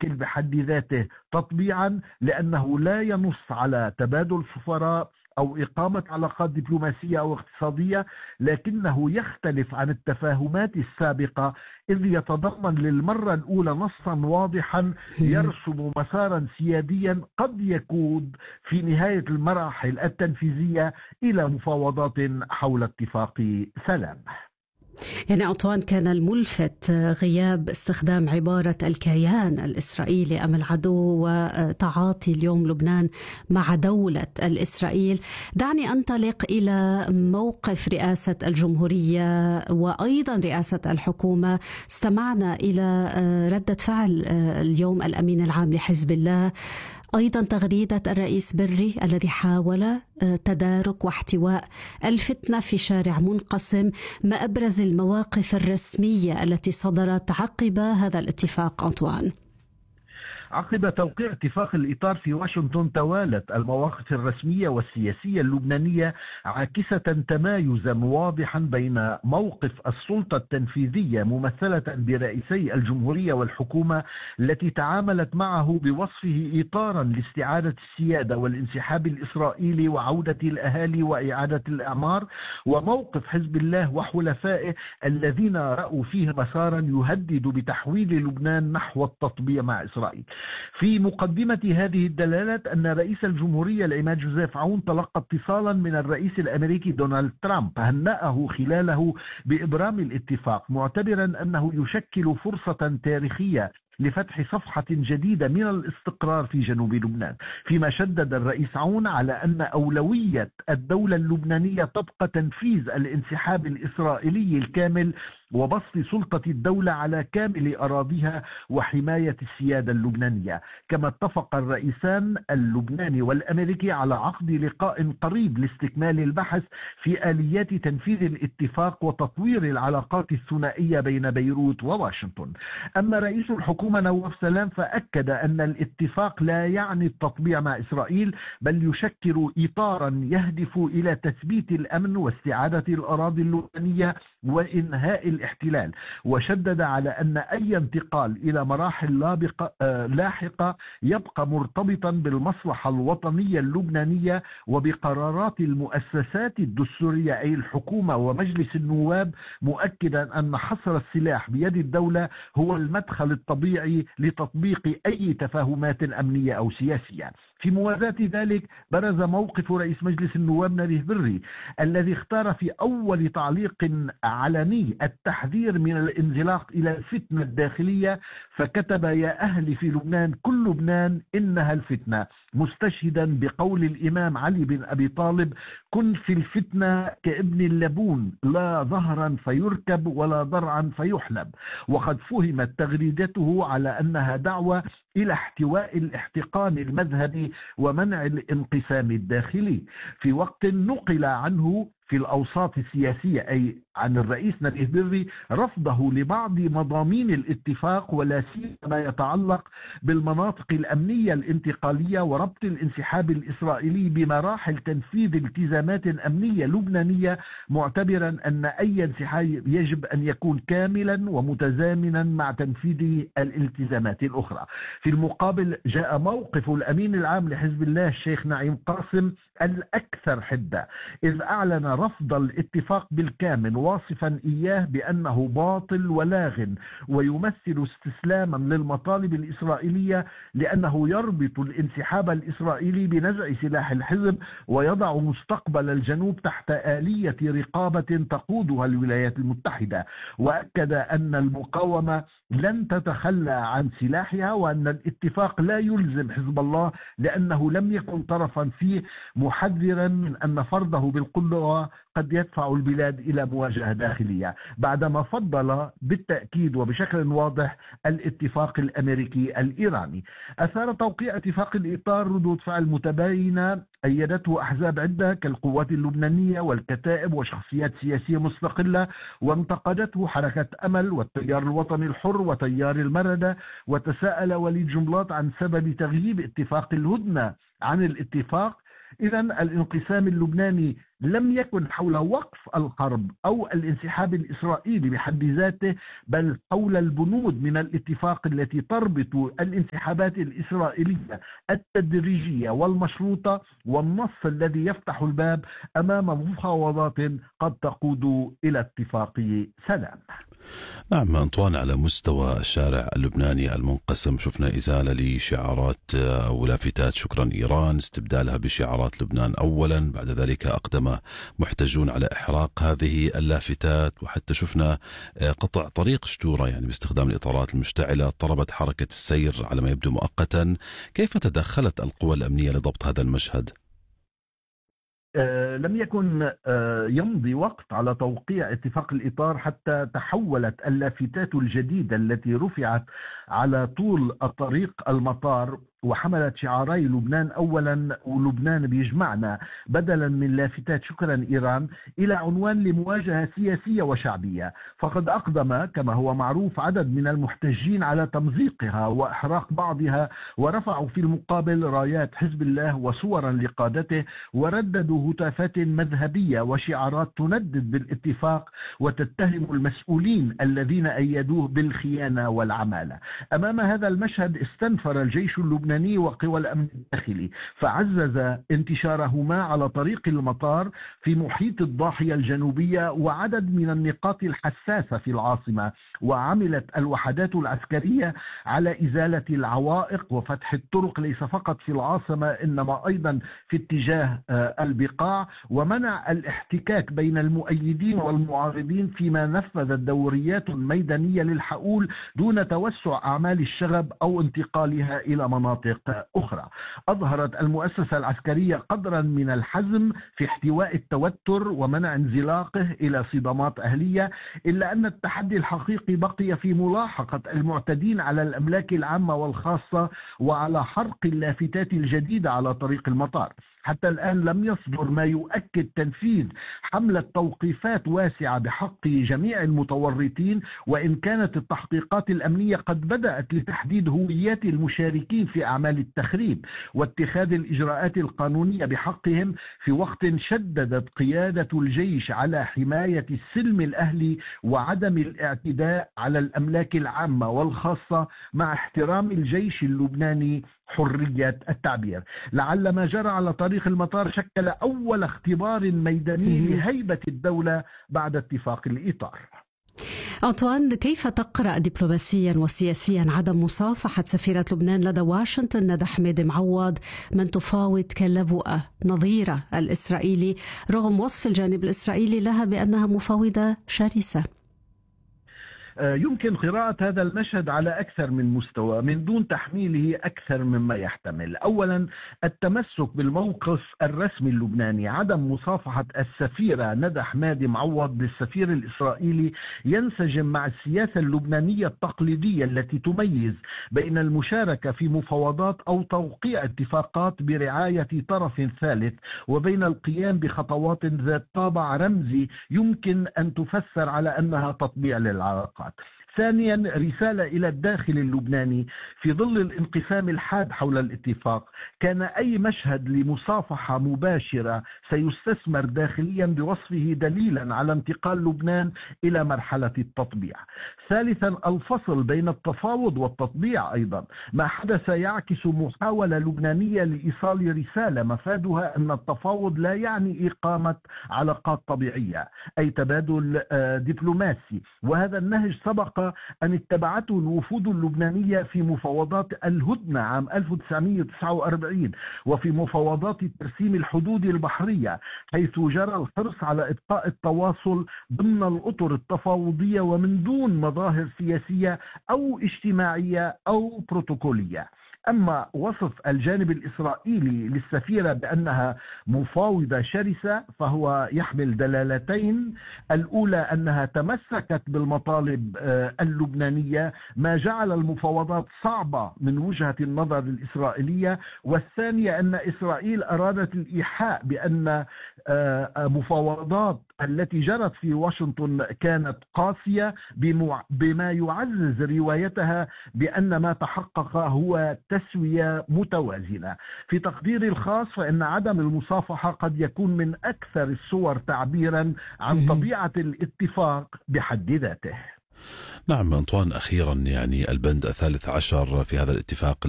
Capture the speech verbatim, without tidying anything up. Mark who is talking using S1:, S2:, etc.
S1: يشكل بحد ذاته تطبيعا، لأنه لا ينص على تبادل سفراء أو إقامة علاقات دبلوماسية أو اقتصادية، لكنه يختلف عن التفاهمات السابقة، إذ يتضمن للمرة الأولى نصا واضحا يرسم مسارا سياديا قد يقود في نهاية المراحل التنفيذية إلى مفاوضات حول اتفاق سلام.
S2: يعني أنطوان، كان الملفت غياب استخدام عبارة الكيان الإسرائيلي أم العدو وتعاطي اليوم لبنان مع دولة الإسرائيل. دعني أنطلق إلى موقف رئاسة الجمهورية وأيضا رئاسة الحكومة. استمعنا إلى ردة فعل اليوم الأمين العام لحزب الله، أيضا تغريدة الرئيس بري الذي حاول تدارك واحتواء الفتنة في شارع منقسم. ما أبرز المواقف الرسمية التي صدرت عقب هذا الاتفاق أنطوان؟
S1: عقب توقيع اتفاق الإطار في واشنطن، توالت المواقف الرسمية والسياسية اللبنانية عاكسة تمايزا واضحا بين موقف السلطة التنفيذية ممثلة برئيسي الجمهورية والحكومة التي تعاملت معه بوصفه إطارا لاستعادة السيادة والانسحاب الإسرائيلي وعودة الأهالي وإعادة الأعمار، وموقف حزب الله وحلفائه الذين رأوا فيه مسارا يهدد بتحويل لبنان نحو التطبيع مع إسرائيل. في مقدمة هذه الدلالات أن رئيس الجمهورية العماد جوزيف عون تلقى اتصالا من الرئيس الأمريكي دونالد ترامب هنأه خلاله بإبرام الاتفاق، معتبرا أنه يشكل فرصة تاريخية لفتح صفحة جديدة من الاستقرار في جنوب لبنان، فيما شدد الرئيس عون على أن أولوية الدولة اللبنانية تبقى تنفيذ الانسحاب الإسرائيلي الكامل وبسط سلطة الدولة على كامل أراضيها وحماية السيادة اللبنانية. كما اتفق الرئيسان اللبناني والأمريكي على عقد لقاء قريب لاستكمال البحث في آليات تنفيذ الاتفاق وتطوير العلاقات الثنائية بين بيروت وواشنطن. أما رئيس الحكومة نواف سلام فأكد أن الاتفاق لا يعني التطبيع مع إسرائيل، بل يشكل إطارا يهدف إلى تثبيت الأمن واستعادة الأراضي اللبنانية وإنهاء الاحتلال، وشدد على أن أي انتقال إلى مراحل لاحقة يبقى مرتبطا بالمصلحة الوطنية اللبنانية وبقرارات المؤسسات الدستورية أي الحكومة ومجلس النواب، مؤكدا أن حصر السلاح بيد الدولة هو المدخل الطبيعي لتطبيق أي تفاهمات أمنية أو سياسية. في موازاة ذلك برز موقف رئيس مجلس النواب نبيه بري الذي اختار في أول تعليق علني التحذير من الانزلاق إلى الفتنة الداخلية، فكتب: يا أهل في لبنان كل لبنان إنها الفتنة، مستشهدا بقول الإمام علي بن أبي طالب: كن في الفتنة كابن اللبون، لا ظهرا فيركب ولا ضرعا فيحلب. وقد فهمت تغريدته على أنها دعوة إلى احتواء الاحتقان المذهبي ومنع الانقسام الداخلي، في وقت نقل عنه في الأوساط السياسية أي عن الرئيس نبيه بري رفضه لبعض مضامين الاتفاق، ولا سيما ما يتعلق بالمناطق الأمنية الانتقالية وربط الانسحاب الإسرائيلي بمراحل تنفيذ التزامات أمنية لبنانية، معتبرا أن أي انسحاب يجب أن يكون كاملا ومتزامنا مع تنفيذ الالتزامات الأخرى. في المقابل جاء موقف الأمين العام لحزب الله الشيخ نعيم قاسم الأكثر حدة، إذ أعلن رفض الاتفاق بالكامل، واصفا إياه بأنه باطل ولاغ ويمثل استسلاما للمطالب الإسرائيلية، لأنه يربط الانسحاب الإسرائيلي بنزع سلاح الحزب ويضع مستقبل الجنوب تحت آلية رقابة تقودها الولايات المتحدة. وأكد أن المقاومة لن تتخلى عن سلاحها، وأن الاتفاق لا يلزم حزب الله لأنه لم يكن طرفا فيه، محذرا من أن فرضه بالقوة قد يدفع البلاد إلى مواجهة داخلية، بعدما فضل بالتأكيد وبشكل واضح الاتفاق الأمريكي الإيراني. أثار توقيع اتفاق الإطار ردود فعل متباينة أيدته أحزاب عدة كالقوات اللبنانية والكتائب وشخصيات سياسية مستقلة، وانتقدته حركة أمل والتيار الوطني الحر وتيار المردة، وتساءل وليد جنبلاط عن سبب تغييب اتفاق الهدنة عن الاتفاق. إذن الانقسام اللبناني لم يكن حول وقف الحرب أو الانسحاب الإسرائيلي بحد ذاته، بل حول البنود من الاتفاق التي تربط الانسحابات الإسرائيلية التدريجية والمشروطة والنص الذي يفتح الباب أمام مفاوضات قد تقود إلى اتفاق سلام.
S3: نعم أنطوان، على مستوى الشارع اللبناني المنقسم شفنا إزالة لشعارات أو لافتات شكرا إيران، استبدالها بشعارات لبنان أولا، بعد ذلك أقدم محتجون على إحراق هذه اللافتات، وحتى شفنا قطع طريق شتورة يعني باستخدام الإطارات المشتعلة اضطربت حركة السير على ما يبدو مؤقتا. كيف تدخلت القوى الأمنية لضبط هذا المشهد؟
S1: آه لم يكن آه يمضي وقت على توقيع اتفاق الإطار حتى تحولت اللافتات الجديدة التي رفعت على طول الطريق المطار وحملت شعاري لبنان أولا ولبنان بيجمعنا بدلا من لافتات شكرا إيران إلى عنوان لمواجهة سياسية وشعبية. فقد أقدم كما هو معروف عدد من المحتجين على تمزيقها وإحراق بعضها، ورفعوا في المقابل رايات حزب الله وصورا لقادته، ورددوا هتافات مذهبية وشعارات تندد بالاتفاق وتتهم المسؤولين الذين أيدوه بالخيانة والعمالة. أمام هذا المشهد استنفر الجيش اللبناني وقوى الأمن الداخلي فعزز انتشارهما على طريق المطار في محيط الضاحية الجنوبية وعدد من النقاط الحساسة في العاصمة، وعملت الوحدات العسكرية على إزالة العوائق وفتح الطرق ليس فقط في العاصمة إنما أيضا في اتجاه البقاع، ومنع الاحتكاك بين المؤيدين والمعارضين، فيما نفذت دوريات ميدانية للحقول دون توسع أعمال الشغب أو انتقالها إلى مناطق أخرى. أظهرت المؤسسة العسكرية قدرا من الحزم في احتواء التوتر ومنع انزلاقه إلى صدامات أهلية، إلا أن التحدي الحقيقي بقي في ملاحقة المعتدين على الأملاك العامة والخاصة وعلى حرق اللافتات الجديدة على طريق المطار. حتى الآن لم يصدر ما يؤكد تنفيذ حملة توقيفات واسعة بحق جميع المتورطين، وإن كانت التحقيقات الأمنية قد بدأت لتحديد هويات المشاركين في أعمال التخريب واتخاذ الإجراءات القانونية بحقهم، في وقت شددت قيادة الجيش على حماية السلم الأهلي وعدم الاعتداء على الأملاك العامة والخاصة، مع احترام الجيش اللبناني حرية التعبير. لعل ما جرى على طريق المطار شكل أول اختبار ميداني لهيبة الدولة بعد اتفاق الإطار.
S2: أنطوان، كيف تقرأ دبلوماسيا وسياسيا عدم مصافحة سفيرة لبنان لدى واشنطن ندى حميدي معوض من تفاوض كلبؤة نظيرة الإسرائيلي رغم وصف الجانب الإسرائيلي لها بأنها مفاوضة شرسة؟
S1: يمكن قراءة هذا المشهد على أكثر من مستوى من دون تحميله أكثر مما يحتمل. أولا، التمسك بالموقف الرسمي اللبناني، عدم مصافحة السفيرة ندى حميدي معوض للسفير الإسرائيلي ينسجم مع السياسة اللبنانية التقليدية التي تميز بين المشاركة في مفاوضات أو توقيع اتفاقات برعاية طرف ثالث وبين القيام بخطوات ذات طابع رمزي يمكن أن تفسر على أنها تطبيع للعلاقات. ثانيا، رسالة إلى الداخل اللبناني في ظل الانقسام الحاد حول الاتفاق. كان أي مشهد لمصافحة مباشرة سيستثمر داخليا بوصفه دليلا على انتقال لبنان إلى مرحلة التطبيع. ثالثا، الفصل بين التفاوض والتطبيع أيضا. ما حدث يعكس محاولة لبنانية لإيصال رسالة مفادها أن التفاوض لا يعني إقامة علاقات طبيعية أي تبادل دبلوماسي، وهذا النهج سبق أن اتبعته الوفود اللبنانية في مفاوضات الهدنة عام ألف وتسعمئة وتسعة وأربعين وفي مفاوضات ترسيم الحدود البحرية، حيث جرى الحرص على إبقاء التواصل ضمن الأطر التفاوضية ومن دون مظاهر سياسية أو اجتماعية أو بروتوكولية. أما وصف الجانب الإسرائيلي للسفيرة بأنها مفاوضة شرسة فهو يحمل دلالتين. الأولى أنها تمسكت بالمطالب اللبنانية، ما جعل المفاوضات صعبة من وجهة النظر الإسرائيلية. والثانية أن إسرائيل أرادت الإيحاء بأن مفاوضات التي جرت في واشنطن كانت قاسية، بما يعزز روايتها بأن ما تحقق هو تسوية متوازنة. في تقديري الخاص فإن عدم المصافحة قد يكون من أكثر الصور تعبيرا عن طبيعة الاتفاق بحد ذاته.
S3: نعم أنطوان، أخيرا يعني البند الثالث عشر في هذا الاتفاق